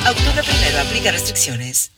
Octubre 1, aplica restricciones.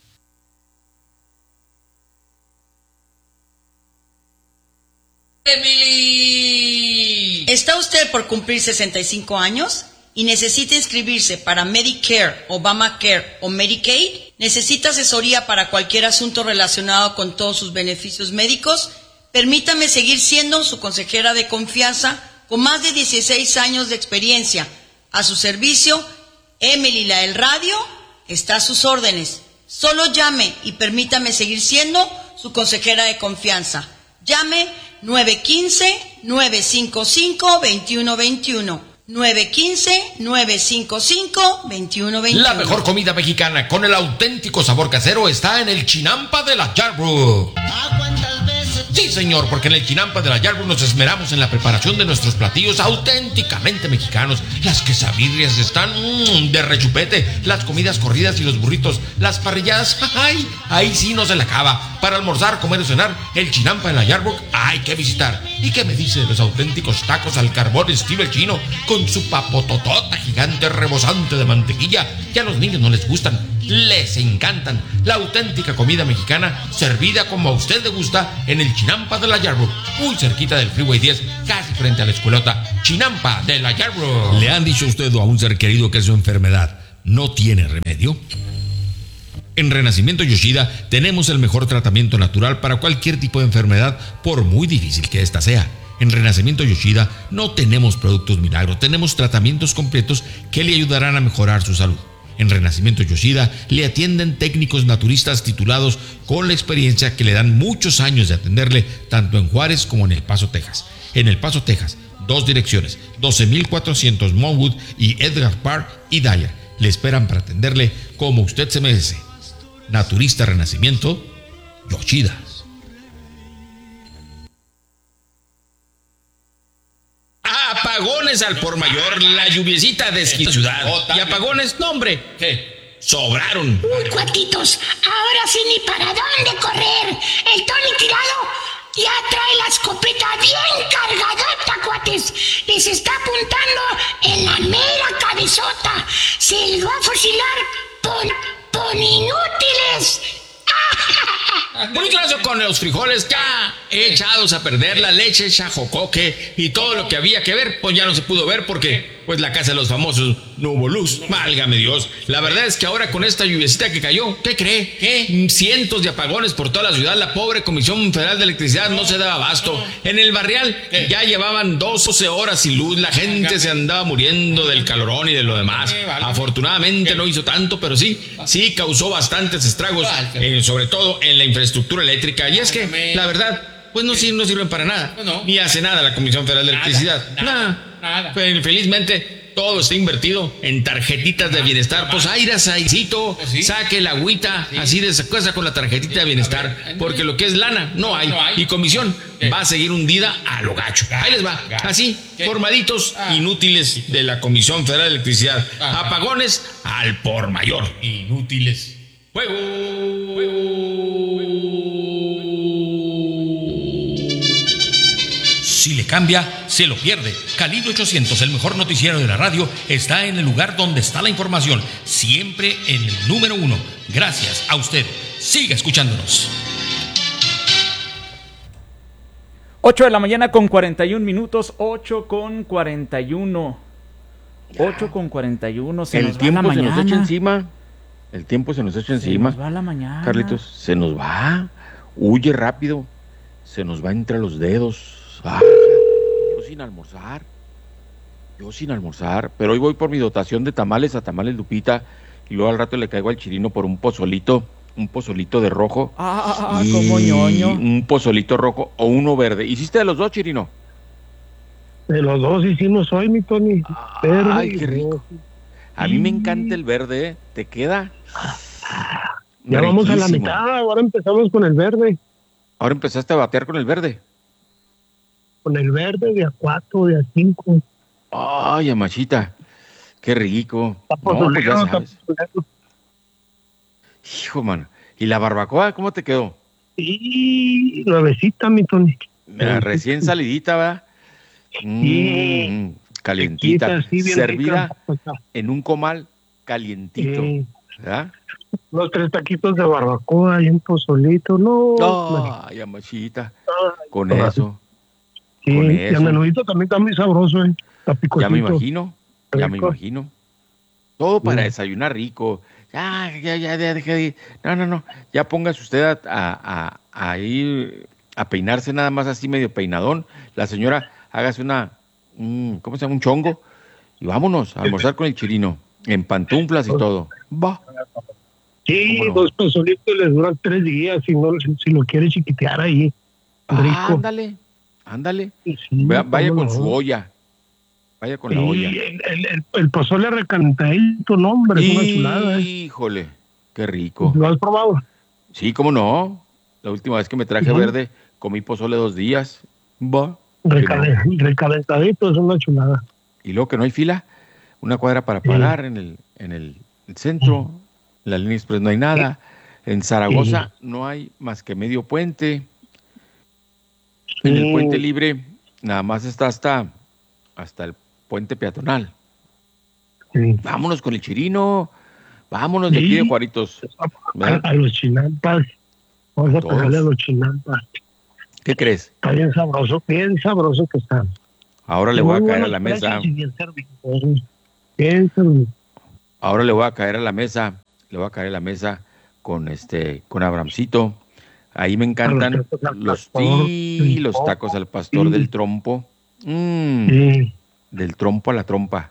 Emily. ¿Está usted por cumplir 65 años y necesita inscribirse para Medicare, Obamacare o Medicaid? ¿Necesita asesoría para cualquier asunto relacionado con todos sus beneficios médicos? Permítame seguir siendo su consejera de confianza con más de 16 años de experiencia. A su servicio, Emily la del radio está a sus órdenes. Solo llame y permítame seguir siendo su consejera de confianza. Llame 915-955-2121. 915-955-2121. La mejor comida mexicana con el auténtico sabor casero está en el Chinampa de la Yardbrook. Sí, señor, porque en el Chinampa de la Yardbrook nos esmeramos en la preparación de nuestros platillos auténticamente mexicanos. Las quesabirrias están de rechupete, las comidas corridas y los burritos, las parrilladas, ¡ay! Ahí sí no se le acaba. Para almorzar, comer o cenar, el Chinampa de la Yardbrook hay que visitar. ¿Y qué me dice de los auténticos tacos al carbón estilo el chino, con su papototota gigante rebosante de mantequilla, que a los niños no les gustan, les encantan? La auténtica comida mexicana servida como a usted le gusta en el Chinampa de la Yardbrook, muy cerquita del Freeway 10, casi frente a la escuelota. Chinampa de la Yardbrook. ¿Le han dicho a usted o a un ser querido que su enfermedad no tiene remedio? En Renacimiento Yoshida tenemos el mejor tratamiento natural para cualquier tipo de enfermedad, por muy difícil que ésta sea. En Renacimiento Yoshida no tenemos productos milagro, tenemos tratamientos completos que le ayudarán a mejorar su salud. En Renacimiento Yoshida le atienden técnicos naturistas titulados con la experiencia que le dan muchos años de atenderle tanto en Juárez como en El Paso, Texas. En El Paso, Texas, 2 direcciones, 12400 Monwood y Edgar Park y Dyer. Le esperan para atenderle como usted se merece. Naturista Renacimiento Yoshida. Apagones al por mayor, la lluviecita de ciudad. Y apagones, no hombre, ¿qué? Sobraron. Uy, cuatitos, ahora sí ni para dónde correr. El Tony Tirado ya trae la escopeta bien cargadota, cuates. Les está apuntando en la mera cabezota. Se les va a fusilar por inútiles. Muy claro, con los frijoles ya echados a perder, la leche hecha jocoque y todo lo que había que ver, pues ya no se pudo ver porque pues la casa de los famosos no hubo luz. Válgame Dios. La verdad es que ahora con esta lluviecita que cayó, ¿qué cree? ¿Qué? Cientos de apagones por toda la ciudad. La pobre Comisión Federal de Electricidad no se daba abasto. En el Barrial ya llevaban 12 horas sin luz. La gente se andaba muriendo del calorón y de lo demás. Afortunadamente no hizo tanto, pero sí causó bastantes estragos, sobre todo en la infraestructura eléctrica. Y es que, la verdad, pues no sirven para nada. Ni hace nada la Comisión Federal de Electricidad. Nada. Felizmente todo está invertido en tarjetitas de bienestar. Pues airacito, saque la agüita, así de esa cosa con la tarjetita de bienestar, porque lo que es lana no hay. Y comisión va a seguir hundida a lo gacho. Ahí les va, así, formaditos inútiles de la Comisión Federal de Electricidad. Apagones al por mayor. Inútiles. Si le cambia, se lo pierde. Calibre 800, el mejor noticiero de la radio, está en el lugar donde está la información, siempre en el número 1. Gracias a usted. Siga escuchándonos. 8 de la mañana con 41 minutos, 8 con 41. 8 con 41, se nos va la mañana. El tiempo se nos echa encima. El tiempo se nos echa encima. Se nos va la mañana. Carlitos, se nos va. Huye rápido. Se nos va entre los dedos. Yo sin almorzar, pero hoy voy por mi dotación de tamales a Tamales Lupita y luego al rato le caigo al Chirino por un pozolito de rojo. Como ñoño. Un pozolito rojo o uno verde. ¿Hiciste de los dos, Chirino? De los dos hicimos hoy, mi Tony. Verde. Ay, qué rico. A mí me encanta el verde, ¿eh? ¿Te queda? Ya vamos a la mitad, ahora empezamos con el verde. Ahora empezaste a batear con el verde. Con el verde de a 4, de a 5. Ay, amachita, qué rico. No, pues ya sabes. Hijo, mano. ¿Y la barbacoa cómo te quedó? Sí, nuevecita, mi Tony. Mira, recién salidita, ¿verdad? Calientita, sí, servida rica. en un comal calientito, Sí. ¿verdad? Los 3 taquitos de barbacoa y un pozolito, no. Ay, amachita, Ay, con corazón. eso, Sí, con y el eso. menudito también está muy sabroso, Está picosito. Ya me imagino. Todo para Sí. desayunar rico. Ya, deje de ir. No. Ya póngase usted a ir a peinarse nada más así medio peinadón. La señora, hágase ¿cómo se llama? Un chongo. Y vámonos a almorzar con el Chirino. En pantuflas y todo. Va. Sí, ¿Cómo no? 2 pozolitos les duran 3 días si lo quiere chiquitear ahí. Rico. Ándale. Sí, Vaya cómo con no. su olla. Vaya con la Sí, olla. el pozole recalentadito, no, hombre, es una chulada. Híjole, qué rico. ¿Lo has probado? Sí, cómo no. La última vez que me traje Sí. verde, comí pozole 2 días. Va. que no. Recalentadito, es una chulada. Y luego que no hay fila, una cuadra para pagar en el centro. En la línea express no hay nada. En Zaragoza no hay más que medio puente. En el puente libre nada más está hasta el puente peatonal. Sí. Vámonos con el Chirino. Vámonos de aquí de Juaritos. ¿Verdad? A los chinampas. Vamos a todos. pegarle a los chinampas. ¿Qué crees? Está bien sabroso que está. Ahora le voy a caer a la mesa. Bien servido. Bien servido. Ahora le voy a caer a la mesa. Le voy a caer a la mesa con Abramcito. Ahí me encantan los tacos al pastor del trompo. Sí. Del trompo a la trompa.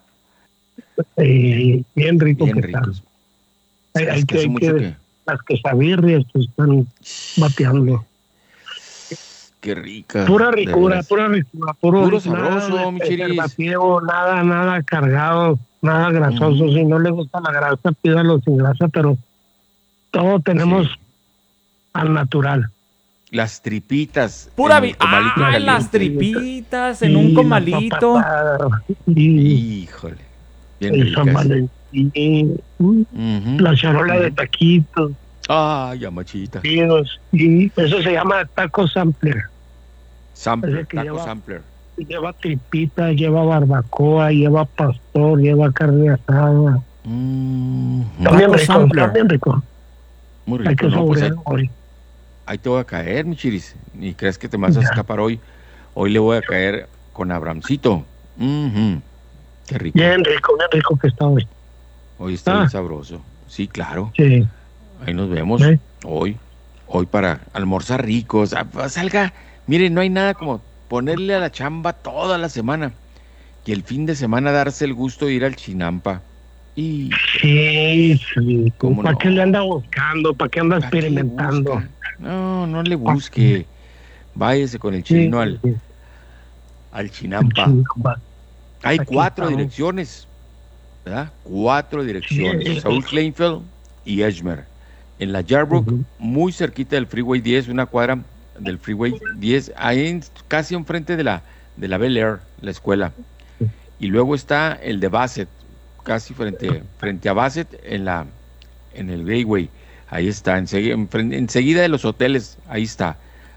Bien rico Bien que está. ricos. Hay que hace mucho que... Las quesabirrias que están bateando. Qué rica. Pura de ricura, veras. puro sabroso, mi Chiris. preservativo, nada cargado, nada grasoso. Si no le gusta la grasa, pídalo sin grasa, pero todo tenemos al natural. Las tripitas. Pura en el comalito caliente. las tripitas en un comalito. Híjole. Bien El San ricas. Valentín, Ujú. la charola de taquitos. Ay, amachita. Y eso se llama taco sampler. Sampler, Ese que taco lleva- sampler. Lleva tripita, lleva barbacoa, lleva pastor, lleva carne asada. También Taco rico, sampler. también rico. Muy Hay rico, que ¿no? Pues saborear hoy. ahí te voy a caer, mi Chiris. Ni crees que te vas a escapar hoy. Hoy le voy a caer con Abramcito. Ujú. Qué rico. Bien rico que está hoy. Hoy está bien sabroso. Sí, claro. Sí. Ahí nos vemos. ¿Eh? Hoy para almorzar ricos. Salga. Miren, no hay nada como ponerle a la chamba toda la semana. Y el fin de semana darse el gusto de ir al Chinampa. Y Sí. ¿Cómo ¿Para no? qué le anda buscando? ¿Para qué anda ¿para qué le experimentando? busca? No le busque. Váyase con el Chirino al Chinampa. Hay Aquí 4 estamos. direcciones, ¿verdad? 4 direcciones. Sí. Saúl Kleinfeld y Edgemer. En la Yarbrook, muy cerquita del Freeway 10, una cuadra del Freeway 10, ahí casi enfrente de la Bel Air, la escuela. Y luego está el de Bassett, casi frente a Bassett en el Gateway. Ahí está, enseguida de los hoteles, ahí está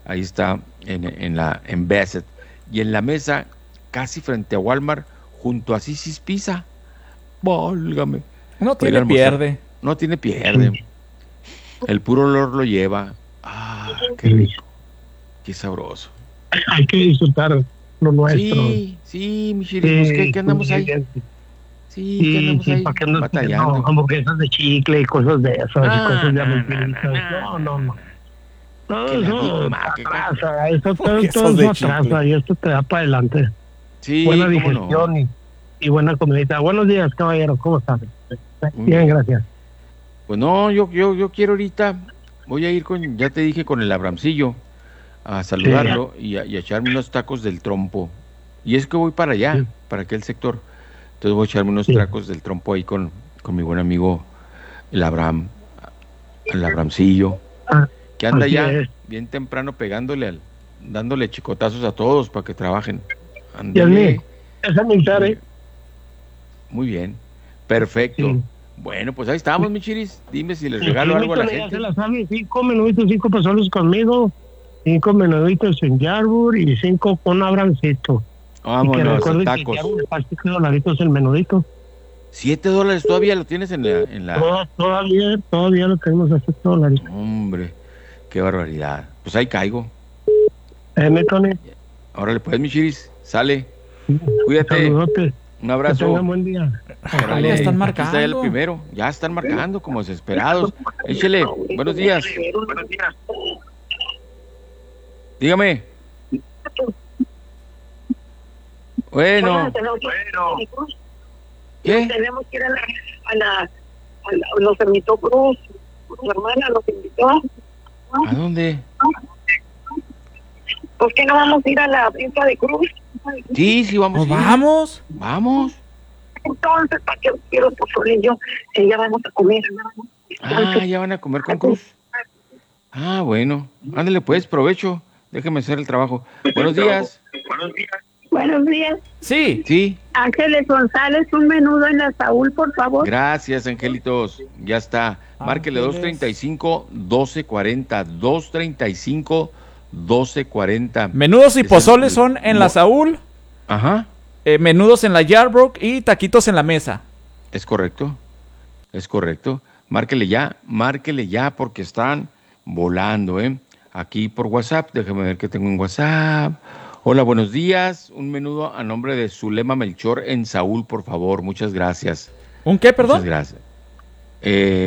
en Bassett. Y en la mesa, casi frente a Walmart, junto a Sisi's Pizza. Válgame. No Para ir a tiene almorzar. pierde. No tiene pierde. El puro olor lo lleva. Qué rico. Qué sabroso. Hay que disfrutar lo nuestro. Sí, mi Chiris, ¿qué andamos ahí? Sí, ¿qué andamos ahí? ¿para qué andas Batallando. pidiendo hamburguesas de chicle y cosas de esas? Y cosas de no, hamburguesas? No. No, Que la eso Big Mac, atrasa, eso todo Hamburguesas eso de atrasa chicle. y esto te da para adelante. Sí, Buena cómo digestión no. y buena comidita. Buenos días, caballero, ¿cómo estás? Muy Bien, bien. gracias. Pues no, yo quiero ahorita, voy a ir ya te dije, con el Abramcillo a saludarlo y a echarme unos tacos del trompo. Y es que voy para allá, Sí. para aquel sector. Entonces voy a echarme unos Sí. tacos del trompo ahí con mi buen amigo el Abramcillo, que anda así ya es. bien temprano dándole chicotazos a todos para que trabajen. Y a Ándele. mí, esa militar, Muy bien, perfecto. Sí. Bueno, pues ahí estamos, mi Chiris. Dime si les regalo algo a la Ya gente. se la sabe, 5 minutos, 5 pasoles conmigo, 5 menuditos en Yarbur y 5 con Abrancito. Y que Vámonos, recuerden que tacos. Yarbur está $5 el menudito. $7 todavía lo tienes en la... Todavía lo tenemos a $7. Hombre, qué barbaridad. Pues ahí caigo. Tony. Órale, pues, mi chiris, sale. Cuídate. Saludote. Un abrazo. Que tengan buen día. Órale, Ya están aquí marcando. está el primero. Ya están marcando como desesperados. Échele. Buenos días. Dígame. Bueno. ¿Qué? Tenemos que ir nos invitó Cruz, su hermana nos invitó. ¿A dónde? ¿Por qué no vamos a ir a la fiesta de Cruz? Sí, vamos. ¿Vamos? Vamos. Entonces, ¿para qué quiero pozole yo? Ya vamos a comer. Ya van a comer con Cruz. Bueno. Ándale pues, provecho. Déjeme hacer el trabajo. Buenos días. Buenos días. Sí. Ángeles González, un menudo en la Saúl, por favor. Gracias, angelitos. Ya está. Márquele 235-1240. 235-1240. Menudos y pozoles son en la Saúl. Ajá. Menudos en la Yarbrough y taquitos en la mesa. Es correcto. Márquele ya porque están volando, Aquí por WhatsApp, déjame ver qué tengo en WhatsApp. Hola, buenos días. Un menudo a nombre de Zulema Melchor en Saúl, por favor. Muchas gracias. ¿Un qué, perdón? Muchas gracias.